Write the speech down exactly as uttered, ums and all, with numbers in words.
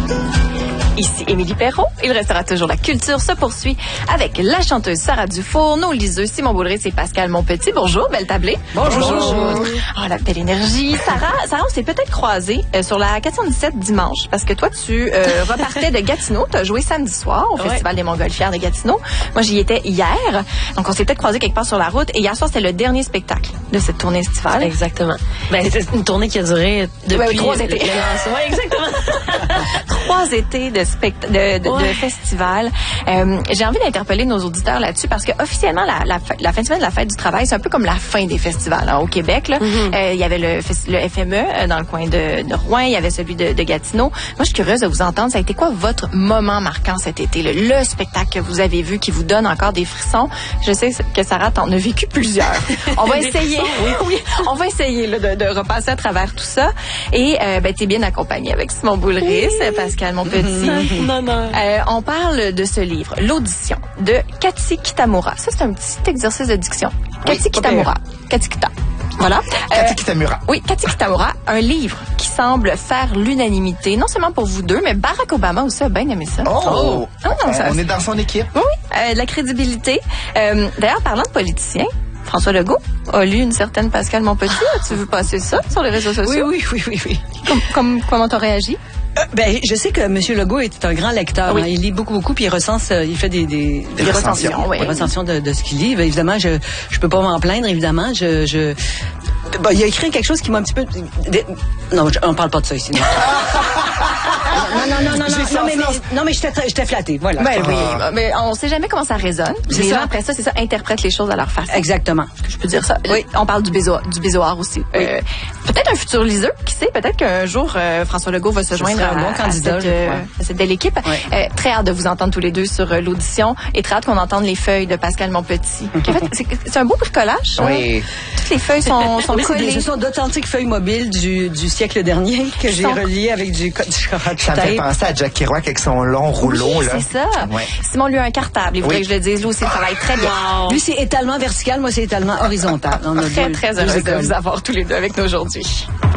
Ici Émilie Perrault. Il restera toujours la culture se poursuit avec la chanteuse Sarah Dufour, nos liseux Simon Boulris et Pascal Monpetit. Bonjour, belle tablée. Bonjour. Bonjour. Oh, la belle énergie. Sarah, Sarah, on s'est peut-être croisés euh, sur la quatre cent dix-sept dimanche parce que toi, tu euh, repartais de Gatineau. Tu as joué samedi soir au ouais. Festival des Montgolfières de Gatineau. Moi, j'y étais hier. Donc, on s'est peut-être croisés quelque part sur la route. Et hier soir, c'était le dernier spectacle de cette tournée estivale. Exactement. Ben, c'est une tournée qui a duré depuis... Ouais, trois étés. Oui, exactement. Trois étés de spect- de, de, ouais. de festival. Euh, j'ai envie d'interpeller nos auditeurs là-dessus parce que officiellement la, la, la fin de semaine de la fête du travail, c'est un peu comme la fin des festivals hein, au Québec. Là. Mm-hmm. Euh, il y avait le, le F M E dans le coin de, de Rouen, il y avait celui de, de Gatineau. Moi, je suis curieuse de vous entendre. Ça a été quoi votre moment marquant cet été? Le, le spectacle que vous avez vu qui vous donne encore des frissons? Je sais que Sarah t'en a vécu plusieurs. On va essayer, oui. oui, on va essayer là, de, de repasser à travers tout ça. Et euh, ben, t'es bien accompagnée avec Simon Boulris, oui. Pascal Monpetit. Mm-hmm. Non, non. Euh, on parle de ce livre, L'Audition, de Cathy Kitamura. Ça, c'est un petit exercice de diction. Oui, Cathy Kitamura. Cathy Kita. Voilà. Cathy euh, Kitamura. Oui, Cathy Kitamura, un livre qui semble faire l'unanimité, non seulement pour vous deux, mais Barack Obama aussi a bien aimé ça. Oh! oh. Ah, non, ça, on est dans son équipe. Oui, euh, de la crédibilité. Euh, d'ailleurs, parlant de politiciens, François Legault a lu une certaine Pascal Monpetit. As-tu vu passer ça sur les réseaux sociaux? Oui, oui, oui, oui, oui. Comme, comme, comment t'as réagi? Euh, ben, je sais que M. Legault est un grand lecteur. Oui. Hein. Il lit beaucoup, beaucoup, puis il recense, euh, il fait des, des, des, des recensions, oui. des recensions de, de ce qu'il lit. Ben, évidemment, je je peux pas m'en plaindre, évidemment. Je, je... Ben, il a écrit quelque chose qui m'a un petit peu... Non, je, on parle pas de ça ici. Non, non, non, non, non, non, non, mais, mais, non, mais j'étais, j'étais flattée, voilà. Ben oui, mais on sait jamais comment ça résonne. Les gens, après ça, c'est ça, interprètent les choses à leur façon. Exactement. Est-ce que je peux dire ça? Oui. On parle du bézoar, du bézoar aussi. Oui. Euh, peut-être un futur liseur, qui sait, peut-être qu'un jour, euh, François Legault va se Ce joindre un à, bon candidat, à cette, euh, à cette belle équipe. Oui. Euh, très hâte de vous entendre tous les deux sur euh, l'audition et très hâte qu'on entende les feuilles de Pascal Monpetit. En fait, c'est, c'est un beau bricolage, ça. Oui. Toutes les feuilles sont, sont oui, collées. Ce sont d'authentiques feuilles mobiles du, du siècle dernier que j'ai sont... reliées avec du, du Ça me fait penser à Jack Kerouac avec son long rouleau. Oui, là. c'est ça. Ouais. Simon lui a un cartable. Il voudrait oui. que je le dise. Lui aussi, il travaille très bien. Wow. Lui, c'est étalement vertical. Moi, c'est étalement horizontal. On a très, deux, très deux heureuse de écoles. vous avoir tous les deux avec nous aujourd'hui.